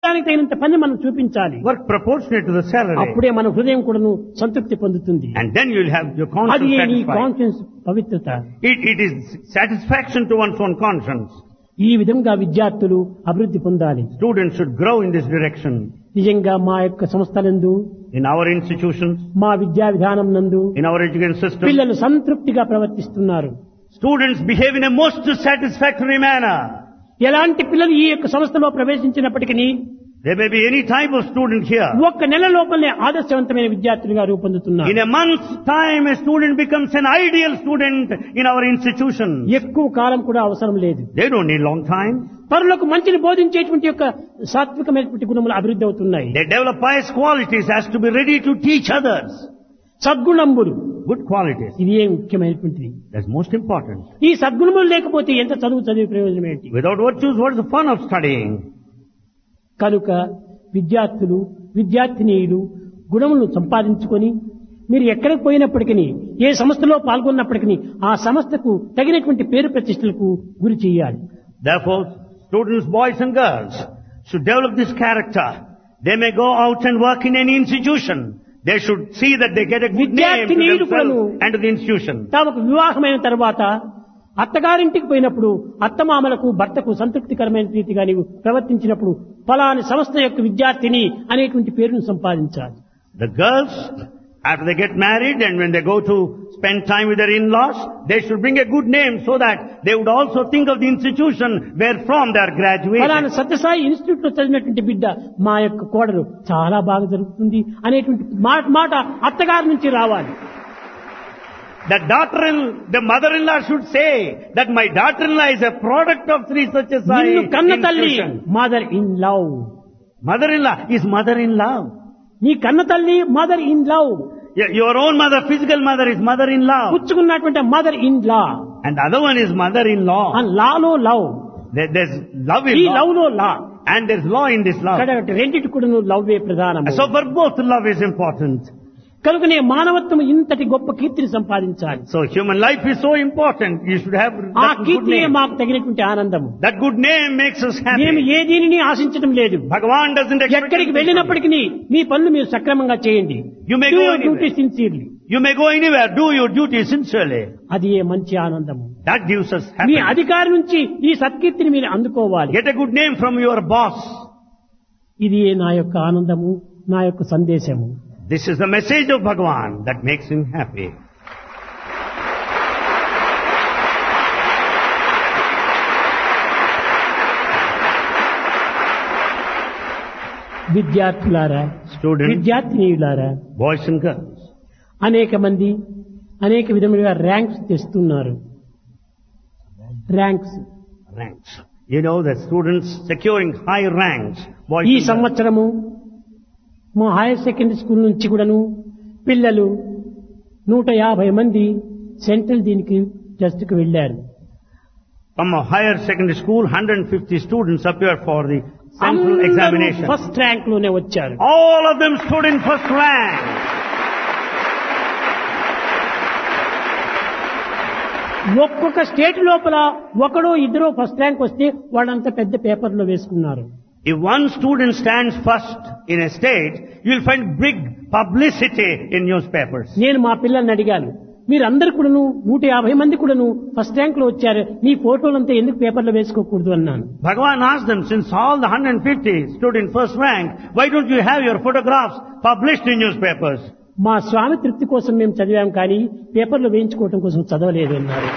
దానికి తగినంత పని మనం చూపించాలి. Work proportionate to the salary. అప్పుడే మన హృదయం కూడాను సంతృప్తి పొందుతుంది. And then you'll have your అది conscience నీ satisfied. కాన్షియన్స్ పవిత్రత. It is satisfaction to one's own conscience. ఈ విధంగా విద్యార్థులు అభివృద్ధి పొందాలి. Students should grow in this direction. నిజంగా మా యొక్క సంస్థలందు, In our institutions, మా విద్యా విధానం నందు in our education system, పిల్లలు సంతృప్తిగా ప్రవర్తిస్తున్నారు. students behave in a most satisfactory manner. ఎలాంటి పిల్లలు ఈ యొక్క సంస్థలో ప్రవేశించినప్పటికీ There may be any type of student here. ఒక్క నెల లోపలనే ఆదర్శవంతమైన విద్యార్థులుగా రూపొందుతున్నారు. In a month's time, a student becomes an ideal student in our institution. ఎక్కువ కాలం కూడా అవసరం లేదు. They don't need long time. పరులకు మంచిని బోధించేటువంటి యొక్క సాత్వికమైనటువంటి గుణములు అభివృద్ధి అవుతున్నాయి. They develop pious qualities as to be ready to teach others. సద్గుణంబులు, Good qualities. ఇది ఏ ముఖ్యమైనటువంటిది. That's most important. ఈ సద్గుణములు లేకపోతే ఎంత చదివి ప్రయోజనం ఏంటి? Without virtues, what is the fun of studying? కనుక విద్యార్థులు, విద్యార్థినీయులు గుణములను సంపాదించుకొని మీరు ఎక్కడికి పోయినప్పటికీ, ఏ సంస్థలో పాల్గొన్నప్పటికీ ఆ సంస్థకు తగినటువంటి పేరు ప్రతిష్టలకు గురి చేయాలి. Therefore, students, boys and girls, should develop this character. They may go out and work in any institution. They should see that they get a good name to themselves and to the institution. తమకు వివాహమైన తర్వాత అత్తగారింటికి పోయినప్పుడు అత్తమామలకు భర్తకు సంతృప్తికరమైన రీతిగా నీవు ప్రవర్తించినప్పుడు ఫలాని సంస్థ యొక్క విద్యార్థిని అనేటువంటి పేరును సంపాదించాలి. The girls, after they get married and when they go to spend time with their in-laws, they should bring a good name so that they would also think of the institution where from they are graduated. ఫలాని Sathya Sai institute లో చదివినటువంటి బిడ్డ మా యొక్క కోడలు చాలా బాగా జరుగుతుంది అనేటువంటి మాట అత్తగారి నుంచి రావాలి. The mother-in-law should say that my daughter-in-law is a product of Sri Satya Sai నిన్ను కన్న తల్లి institution. Mother in love. Mother-in-law is mother-in-law. నీ కన్న తల్లి mother in love. Your own mother, physical mother, is mother-in-law. పుచ్చుకున్నటువంటి mother in law. And the other one is mother-in-law. Lalo love. There's love in ఈ law. Love లో లా. And there's law in this love. రెండింటి కూడా లవ్వే ప్రధానం. So for both, love is important. కనుకనే మానవత్వం ఇంతటి గొప్ప కీర్తిని సంపాదించాలి. So human life is so important. You should have ఆ that good కీర్తియే name. మాకు తగినటువంటి ఆనందము. That good name makes us మేము happy. ఏ దీనిని ఆశించడం లేదు. Bhagavan doesn't expect ఎక్కడికి you to వెళ్ళినప్పటికీ మీ పనులు మీరు సక్రమంగా చేయండి. You may Do go your anywhere. duty sincerely. You may go anywhere. Do your duty sincerely. అది ఏ మంచి ఆనందము. That gives us me happiness. అధికారి నుంచి ఈ సత్కీర్తిని మీరు అందుకోవాలి. Get a good name from your boss. ఇది నా యొక్క ఆనందము, నా యొక్క సందేశము. This is the message of Bhagavan that makes him happy. విద్యార్థులారా, Students, విద్యార్థినీయులారా, boys and girls, అనేక మంది అనేక విధములుగా ర్యాంక్స్ తెస్తున్నారు. Ranks ranks. You know that students securing high ranks. Boys ఈ and girls. సంవత్సరము మా హైయర్ సెకండరీ స్కూల్ నుంచి కూడాను పిల్లలు 150 మంది సెంట్రల్ దీనికి టెస్ట్ కు వెళ్లారు. From a higher secondary school, 150 students appeared for the central examination. First rank లోనే వచ్చారు. All of them stood in first rank. ఒక్కొక్క స్టేట్ లోపల ఒకడో ఇద్దరో ఫస్ట్ ర్యాంక్ వస్తే వాళ్ళంతా పెద్ద పేపర్లో వేసుకున్నారు. If one student stands first in a state, you will find big publicity in newspapers. నేను మా పిల్లల్ని అడిగాను, మీరందరు కూడాను 150 మంది కూడాను ఫస్ట్ ర్యాంక్ లో వచ్చారు, మీ ఫోటోలంతా ఎందుకు పేపర్లో వేసుకోకూడదు అన్నాను. Bhagavan asked them, since all the 150 stood in first rank, why don't you have your photographs published in newspapers? మా స్వామి తృప్తి కోసం మేము చదివాం కానీ పేపర్లో వేయించుకోవడం కోసం చదవలేదు అన్నారు.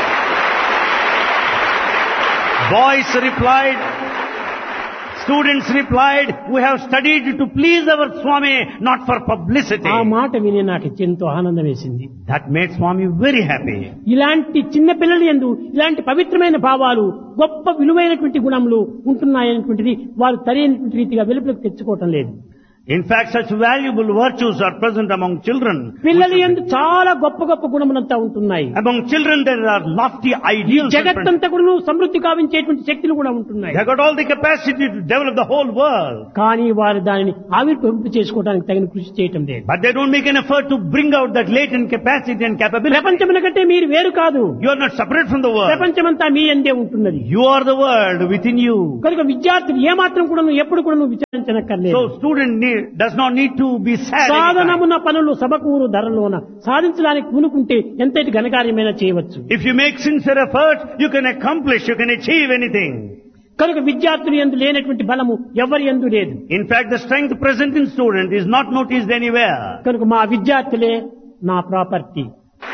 Boys replied, students replied, we have studied to please our Swami, not for publicity. ఆ మాట విని నాకు ఎంతో ఆనందం వేసింది. That made Swami very happy. ఇలాంటి చిన్న పిల్లల యందు ఇలాంటి పవిత్రమైన భావాలు, గొప్ప విలువైనటువంటి గుణములు ఉంటున్నాయనేటువంటిది వారు సరైనటువంటి రీతిగా వెలుపులకు తెచ్చుకోవటం లేదు. In fact, such valuable virtues are present among children. పిల్లలు యందు చాలా గొప్ప గొప్ప గుణములంతా ఉంటున్నాయి. Among children there are lofty ideals. జగత్తంతా కూడా సమృద్ధి కావించేటువంటి శక్తులు కూడా ఉంటున్నాయి. They have got all the capacity to develop the whole world. కానీ వారు దానిని ఆవిర్భవింప చేసుకోవడానికి తగిన కృషి చేయటం లేదు. But they don't make an effort to bring out that latent capacity and capability. ప్రపంచమున కంటే మీరు వేరు కాదు. You are not separate from the world. ప్రపంచమంతా మీ యందే ఉంటున్నది. You are the world within you. కనుక విద్యార్థులు ఏమాత్రం కూడా ఎప్పుడు కూడా విచారించనక్కర్లేదు. So student does not need to be sad. సాధనమున పనులు సబకూరు ధరలోన సాధించడానికి పూనుకుంటే ఎంతటి ఘనకార్యమైనా చేయవచ్చు. If you make sincere effort, you can accomplish, you can achieve anything. కనుక విద్యార్థులు యందు లేనటువంటి బలము ఎవరి యందు లేదు. In fact, the strength present in student is not noticed anywhere. కనుక మా విద్యార్థులే నా ప్రాపర్టీ.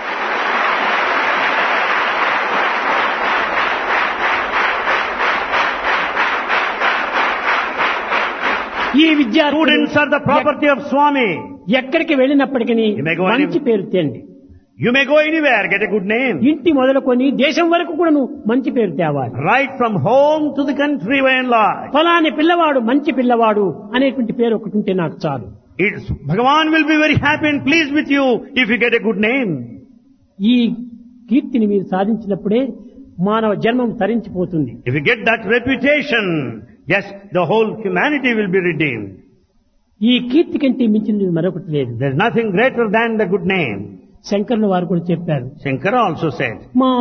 ఈ విద్యార్థులు Students are the property of Swami. ఎక్కడికి వెళ్ళినప్పటికీ మంచి పేరు తేండి. You may go anywhere, get a good name. ఇంటి మొదలుకొని దేశం వరకు కూడా మంచి పేరు తేవాలి. Right from home to the country by and large. ఫలాని పిల్లవాడు మంచి పిల్లవాడు అనేటువంటి పేరు ఒకటి ఉంటే నాకు చాలు. Bhagavan will be very happy and pleased with you if you get a good name. ఈ కీర్తిని మీరు సాధించినప్పుడే మానవ జన్మం తరించిపోతుంది. If you get that reputation, yes, the whole humanity will be redeemed. ఈ కీర్తి కంటే మించినది మరొకటి లేదు. There is nothing greater than the good name. శంకరుల వారు కూడా చెప్పారు. Shankara also said, మా